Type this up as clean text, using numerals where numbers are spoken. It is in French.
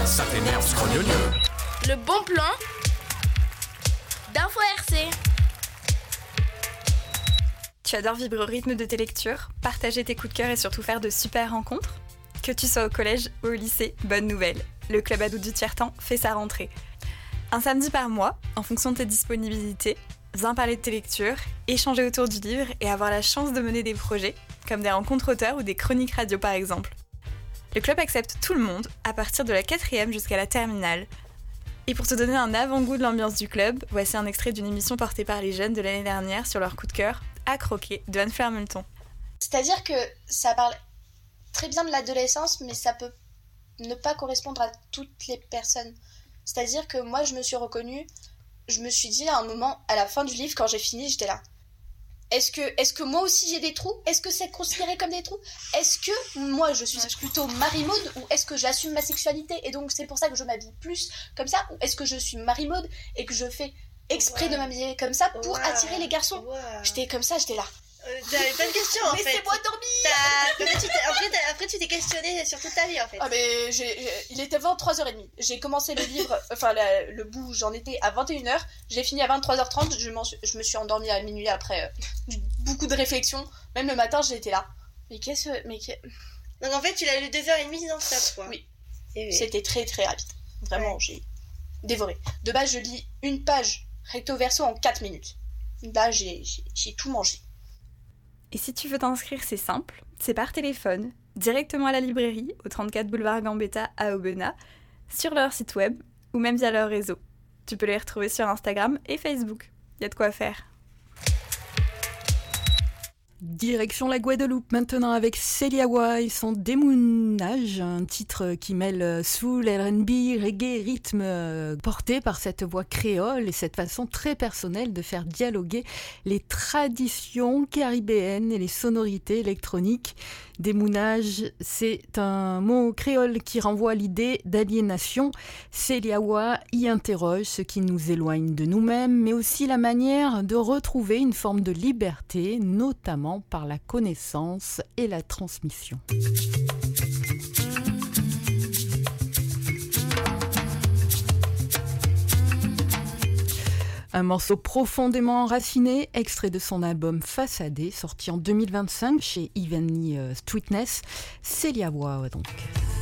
Ça t'énerve, scrognonieux. Le bon plan d'Info RC. Tu adores vibrer au rythme de tes lectures, partager tes coups de cœur et surtout faire de super rencontres ? Que tu sois au collège ou au lycée, bonne nouvelle, le Club Ado du tiers-temps fait sa rentrée. Un samedi par mois, en fonction de tes disponibilités, viens parler de tes lectures, échanger autour du livre et avoir la chance de mener des projets, comme des rencontres auteurs ou des chroniques radio par exemple. Le club accepte tout le monde, à partir de la 4e jusqu'à la terminale. Et pour te donner un avant-goût de l'ambiance du club, voici un extrait d'une émission portée par les jeunes de l'année dernière sur leur coup de cœur, À croquer, de Anne-Fleur Multon. C'est-à-dire que ça parle très bien de l'adolescence, mais ça peut ne pas correspondre à toutes les personnes. C'est-à-dire que moi, je me suis reconnue, je me suis dit à un moment, à la fin du livre, quand j'ai fini, j'étais là. Est-ce que moi aussi j'ai des trous ? Est-ce que c'est considéré comme des trous ? Est-ce que moi je suis plutôt Marie-Maude ou est-ce que j'assume ma sexualité et donc c'est pour ça que je m'habille plus comme ça ? Ou est-ce que je suis Marie-Maude et que je fais exprès de m'habiller comme ça pour attirer les garçons ? J'étais comme ça, j'étais là. J'avais plein de questions en fait. Laissez-moi dormir. Après tu t'es questionnée sur toute ta vie en fait. Ah mais il était 23h30. J'ai commencé le livre, le bout où j'en étais à 21h. J'ai fini à 23h30. Je me suis endormie à minuit après beaucoup de réflexions. Même le matin j'étais là. Donc en fait tu l'as lu 2h30 non stop quoi. Oui. C'était très très rapide. Vraiment j'ai dévoré. De base je lis une page recto verso en 4 minutes. Là j'ai tout mangé. Et si tu veux t'inscrire, c'est simple, c'est par téléphone, directement à la librairie, au 34 boulevard Gambetta à Aubenas, sur leur site web ou même via leur réseau. Tu peux les retrouver sur Instagram et Facebook. Il y a de quoi faire. Direction la Guadeloupe maintenant avec Célia Wa et son Démounage, un titre qui mêle soul, R&B, reggae, rythme porté par cette voix créole et cette façon très personnelle de faire dialoguer les traditions caribéennes et les sonorités électroniques. Démounage, c'est un mot créole qui renvoie à l'idée d'aliénation. Célia Wa y interroge ce qui nous éloigne de nous-mêmes, mais aussi la manière de retrouver une forme de liberté, notamment par la connaissance et la transmission. Un morceau profondément enraciné, extrait de son album Façadé, sorti en 2025 chez Evenly Sweetness, Célia Wa donc.